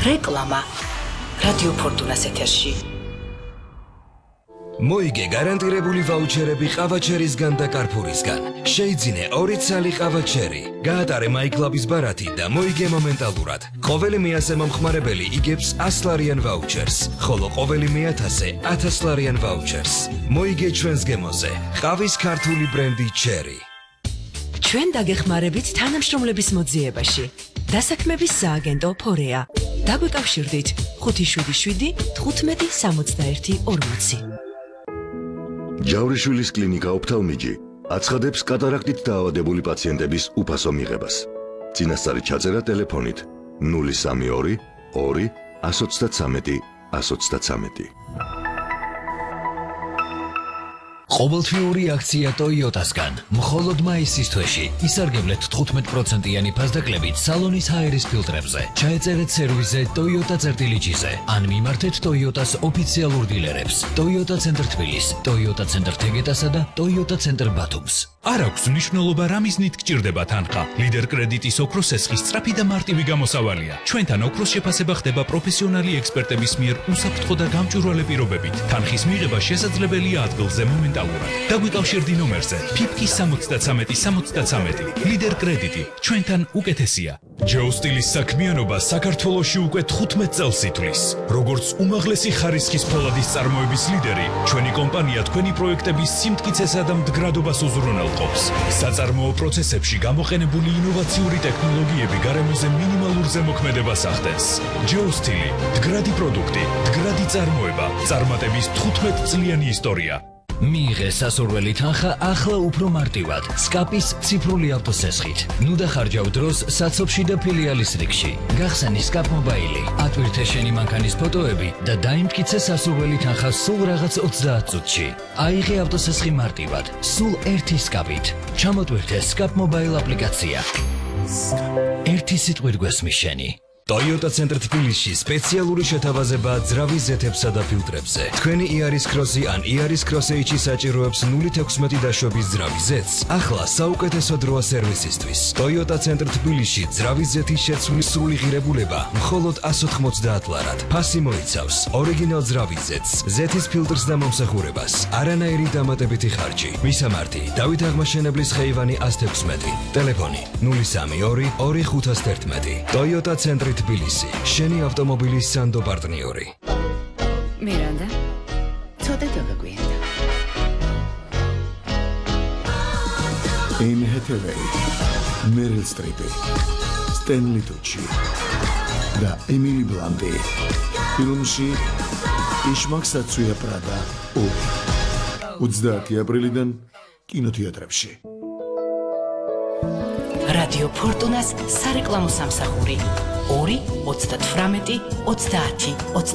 რეკლამა რადიო ფორტუნას ეთერში. მოიგე გარანტირებული ვაუჩერები ყავაჩერისგან და კარფურისგან. შეიძინე 2 ცალი ყავაჩერი. გაატარე MyClub-ის ბარათი და მოიგე მომენტალურად. ყოველი მე-100 მომხმარებელი იგებს 100 ლარიან ვაუჩერს, ხოლო ყოველი მე-1000 1000 ლარიან ვაუჩერს. მოიგე ჩვენს გემოზე. ყავის ქართული ბრენდი ჩერი. ჩვენ დაგეხმარებით თანამშრომლების მოძიებაში. დასაქმების სააგენტო ფორეა. დაგვეკავშირდით 577 15 61 40. ჯავრიშვილის კლინიკა ოფთალმიჯი აცხადებს კატარაქტით დაავადებული პაციენტების უფასო მიღებას. წინასწარი ჩაწერა ტელეფონით 032 2 133 133. ყოველთვიური აქცია Toyota-სგან. მხოლოდ მაისის თვეში ისარგებლეთ 15%-იანი ფასდაკლებით სალონის ჰაერის ფილტრებზე. ჩაეწერეთ სერვიზზე Toyota-ზე ან მიმართეთ Toyota-s ოფიციალურ დილერებს. Toyota ცენტრ თბილის, Toyota ცენტრ თეგეტასა და Toyota ცენტრ ბათუმს. არ აქვს მნიშვნელობა რა მიზნით გჭირდება თანხა. ლიდერ კრედიტის ოქროს ესხის სწრაფი და მარტივი გამოსავალია. ჩვენთან ოქროს შეფასება ხდება პროფესიონალი ექსპერტების მიერ უსაფრთხო და გამჭვირვალე პირობებით. თანხის მიღება შესაძლებელია ადგილზე მომენტალურად. დაგვიკავშირდი ნომერზე ფიფკი 73 ლიდერ კრედიტი ჩვენთან უკეთესია. ჯეოსტილის საქმიანობა საქართველოში უკვე 15 წელს ითვლის. როგორც უმაღლესი ხარისხის ფოლადის წარმოების ლიდერი, ჩვენი კომპანია თქვენი პროექტების სიმტკიცესა და მდგრადობას უზრუნველყოფს. საწარმოო პროცესებში გამოყენებული ინოვაციური ტექნოლოგიები გარემოზე მინიმალურ ზემოქმედებას ახდენს. ჯეოსტილი, მდგრადი პროდუქტი, მდგრადი წარმოება, წარმატების 15 წლიანი ისტორია. მიიღე სასურველი თანხა ახლა უფრო მარტივად. სკაპის ციფრული ავტოსესხით. ნუ დახარჯავ დროს საცობში და ფილიალის რიგში. გახსენი სკაპ მობაილი. ატვირთე შენი მანქანის ფოტოები და დაიმტკიცე სასურველი თანხა სულ რაღაც 30 წუთში. აიღე ავტოსესხი მარტივად. სულ ერთი სკაპით. ჩამოტვირთე სკაპ მობაილ აპლიკაცია. ერთი სიტყვით გვესმის შენი. Toyota ცენტრ თბილისში სპეციალური შეთავაზება ძრავის ზეთებსა და ფილტრებზე. თქვენი იარის კროსი ან იარის კროსეიჩი საჭიროებს 0.16 დაშვების ძრავის ზეთს. ახლა საუკეთესო დროა სერვისისთვის. Toyota ცენტრ თბილისში ძრავის ზეთის შეცვლის სრული ღირებულება მხოლოდ 190 ლარად. ფასი მოიცავს ორიგინალ ძრავის ზეთს, ზეთის ფილტრს და მომსახურებას. არანაირი დამატებითი ხარჯი. მისამართი: დავით აღმაშენებლის ხეივანი 116. ტელეფონი 032 2511. Toyota ცენტრი თბილისი, შენი ავტომობილის სანდო პარტნიორი. მირანდა, ცოტა დაგაგვიანდა. Anne Hathaway, Meryl Streep, Stanley Tucci და Emily Blunt. ფილმში იშმაკსაცუია პრადა 20 აპრილიდან კინოთეატრებში. რადიო ფორტუნას სარეკლამო სამსახური 2 38 30